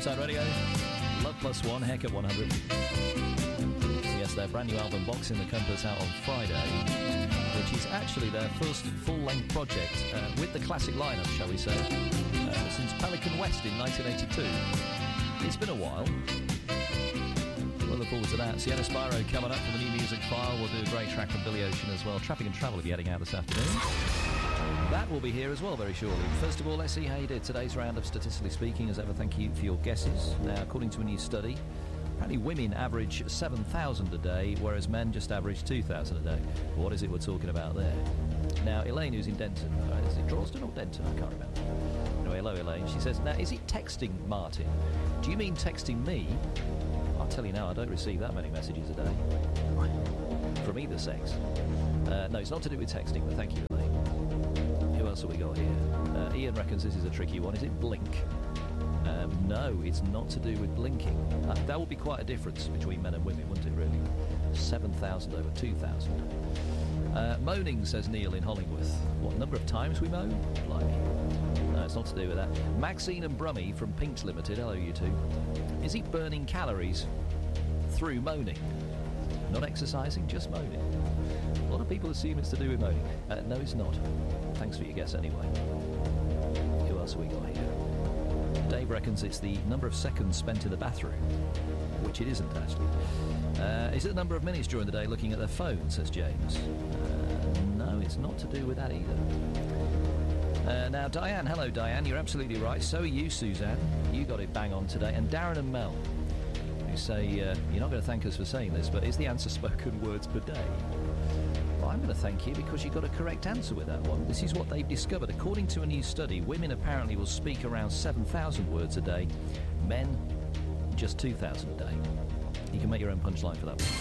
Inside Radio, Love Plus One, Heck at 100. Yes, their brand new album, Box in the Compass, out on Friday, which is actually their first full-length project with the classic lineup, shall we say, since Pelican West in 1982. It's been a while. We'll look forward to that. Sienna Spyro coming up from the New Music File. We'll do a great track from Billy Ocean as well. Traffic and Travel will be heading out this afternoon. That will be here as well very shortly. First of all, let's see how you did. Today's roundup, statistically speaking, as ever, thank you for your guesses. Now, according to a new study, apparently women average 7,000 a day, whereas men just average 2,000 a day. What is it we're talking about there? Now, Elaine, who's in Denton, is it Droylsden or Denton? I can't remember. Anyway, hello, Elaine. She says, now, is it texting, Martin? Do you mean texting me? I'll tell you now, I don't receive that many messages a day. From either sex. No, it's not to do with texting, but thank you, Elaine. Who else have we got here? Ian reckons this is a tricky one. Is it Blink? No, it's not to do with blinking. That would be quite a difference between men and women, wouldn't it, really? 7,000 over 2,000. Moaning, says Neil in Hollingworth. What number of times we moan? Blimey. No, it's not to do with that. Maxine and Brummy from Pinks Limited. Hello, you two. Is he burning calories through moaning? Not exercising, just moaning. A lot of people assume it's to do with moaning. No, it's not. Thanks for your guess anyway. Who else have we got here? Dave reckons it's the number of seconds spent in the bathroom, which it isn't, actually. Is it the number of minutes during the day looking at their phone, says James? No, it's not to do with that either. Now, Diane, hello, Diane, you're absolutely right. So are you, Suzanne. You got it bang on today. And Darren and Mel, who say, you're not going to thank us for saying this, but is the answer spoken words per day? Well, I'm going to thank you because you got a correct answer with that one. This is what they've discovered. According to a new study, women apparently will speak around 7,000 words a day. Men, just 2,000 a day. You can make your own punchline for that one.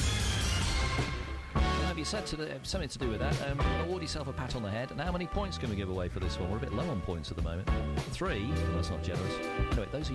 Have you said something to do with that? Award yourself a pat on the head. And how many points can we give away for this one? We're a bit low on points at the moment. 3? Well, that's not generous. Anyway, those are